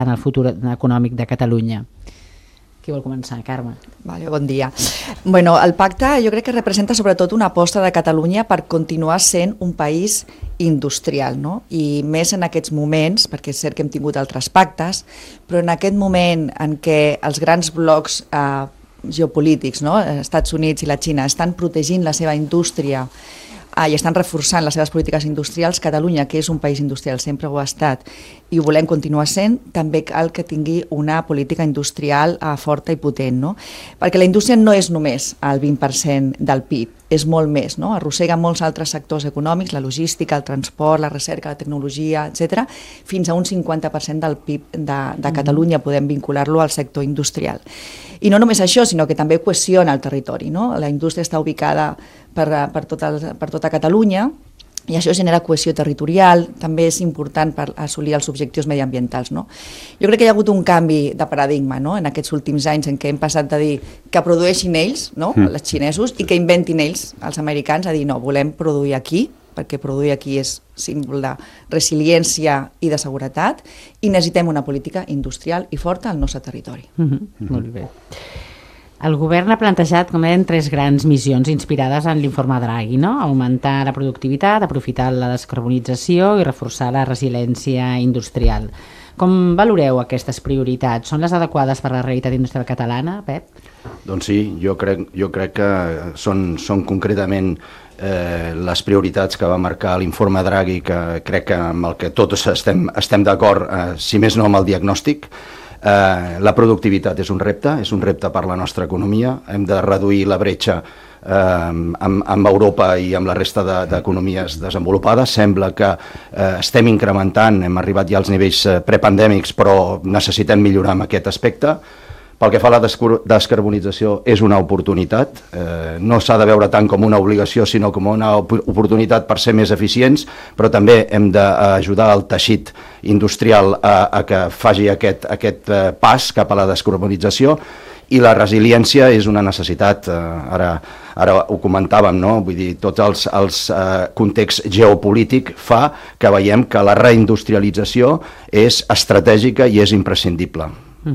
en el futur econòmic de Catalunya. Qui vol començar, Carme? Vale, bon dia. Bueno, el pacte jo crec que representa sobretot una aposta de Catalunya per continuar sent un país industrial, no? I més en aquests moments, perquè és cert que hem tingut altres pactes, però en aquest moment en què els grans blocs geopolítics, no? Estats Units i la Xina, estan protegint la seva indústria i estan reforçant les seves polítiques industrials, Catalunya, que és un país industrial, sempre ho ha estat, i ho volem continuar sent, també cal que tingui una política industrial forta i potent, no? Perquè la indústria no és només el 20% del PIB, és molt més, no? Arrossega molts altres sectors econòmics, la logística, el transport, la recerca, la tecnologia, etc., fins a un 50% del PIB de Catalunya podem vincular-lo al sector industrial. I no només això, sinó que també cohesiona el territori, no? La indústria està ubicada per tota Catalunya i això genera cohesió territorial, també és important per assolir els objectius mediambientals, no? Jo crec que hi ha hagut un canvi de paradigma, no? En aquests últims anys en què hem passat de dir que produeixin ells, no? Els xinesos, i que inventin ells, els americans, a dir no, volem produir aquí, perquè produir aquí és símbol de resiliència i de seguretat, i necessitem una política industrial i forta al nostre territori. Molt bé. El govern ha plantejat, com deien, 3 grans missions inspirades en l'informe Draghi, no? Augmentar la productivitat, aprofitar la descarbonització i reforçar la resiliència industrial. Com valoreu aquestes prioritats? Són les adequades per a la realitat industrial catalana, Pep? Doncs sí, jo crec que són concretament les prioritats que va marcar l'informe Draghi, que crec que amb el que tots estem d'acord, si més no amb el diagnòstic. La productivitat és un repte per la nostra economia. Hem de reduir la bretxa amb Europa i amb la resta d'economies desenvolupades. Sembla que estem incrementant, hem arribat ja als nivells prepandèmics, però necessitem millorar en aquest aspecte. Pel que fa a la descarbonització, és una oportunitat, no s'ha de veure tant com una obligació, sinó com una oportunitat per ser més eficients, però també hem d'ajudar el teixit industrial a que faci aquest pas cap a la descarbonització, i la resiliència és una necessitat, ara ho comentàvem, no? Vull dir, tot el context geopolític fa que veiem que la reindustrialització és estratègica i és imprescindible.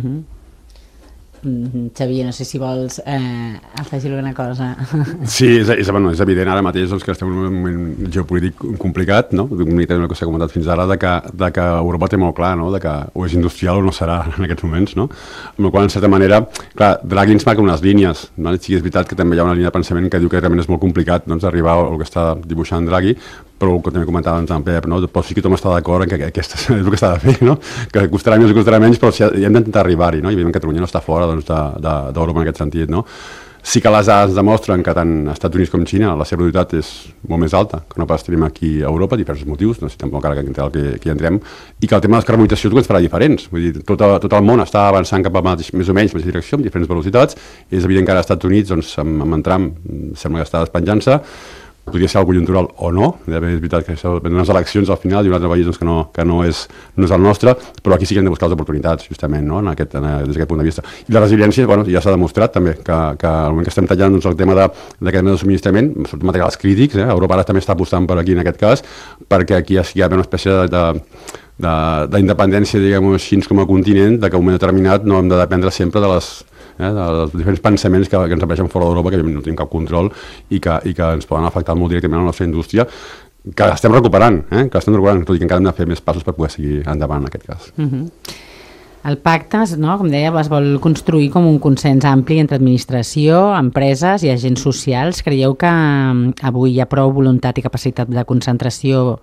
Xavier, no sé si vols afegir alguna cosa. Sí, és evident ara mateix que estem en un moment geopolític complicat, no? El que s'ha comentat fins ara, de que Europa té molt clar, no? De que o és industrial o no serà en aquests moments, no? Amb la qual, en certa manera, clar, Draghi ens marca unes línies, no? Sí que és veritat que també hi ha una línia de pensament que diu que realment és molt complicat, doncs, arribar al que està dibuixant Draghi, però el que també comentava en Pep, no? Però sí que tothom està d'acord en que aquest és el que s'ha de fer, no? Que costarà més o costarà menys, però hem d'intentar arribar-hi, no? I evidentment Catalunya no està fora d'Europa en aquest sentit, no? Sí que les dades demostren que tant als Estats Units com Xina la seva productivitat és molt més alta que no pas tenim aquí a Europa, diversos motius, no sé tampoc ara que hi entrem, i que el tema de la descarbonització és el que ens farà diferents. Vull dir, tot el món està avançant cap a més o menys la mateixa direcció, amb diferents velocitats. És evident que ara als Estats Units, doncs, amb Trump, sembla que està despenjant-se. Podria ser algo conjuntural o no, és veritat que això depèn d'unes eleccions al final i un altre país doncs, que no és el nostre, però aquí sí que hem de buscar les oportunitats, justament, no? Des d'aquest punt de vista. I la resiliència, bueno, ja s'ha demostrat també, que al moment que estem tallant doncs, el tema d'aquest de subministrament, sobretot materials crítics, Europa ara també està apostant per aquí en aquest cas, perquè aquí hi ha una espècie d'independència, diguem-ho així, com a continent, de que en un moment determinat no hem de dependre sempre dels diferents pensaments que ens apareixen fora d'Europa, que no tenim cap control i que ens poden afectar molt directament a la nostra indústria, que estem recuperant, tot i que encara hem de fer més passos per poder seguir endavant en aquest cas. El pacte, no, com deia, es vol construir com un consens ampli entre administració, empreses i agents socials. Creieu que avui hi ha prou voluntat i capacitat de concertació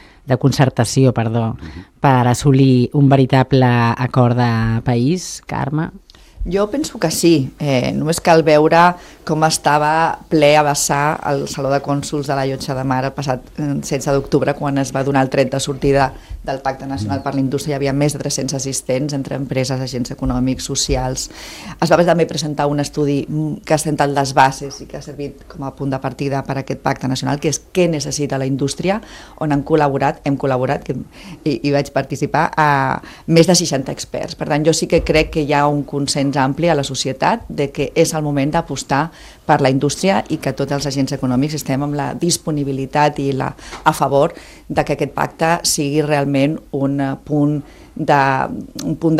per assolir un veritable acord de país, Carme? Jo penso que sí, només cal veure com estava ple a vessar el Saló de Cònsols de la Llotja de Mar el passat 16 d'octubre, quan es va donar el tret de sortida del Pacte Nacional per la Indústria. Hi havia més de 300 assistents entre empreses, agents econòmics, socials. Es va també presentar un estudi que ha assentat les bases i que ha servit com a punt de partida per a aquest Pacte Nacional, que és què necessita la indústria, on hem col·laborat i vaig participar a més de 60 experts. Per tant, jo sí que crec que hi ha un consens ampli a la societat de que és el moment d'apostar per la indústria i que tots els agents econòmics estem amb la disponibilitat i a favor de que aquest pacte sigui realment un punt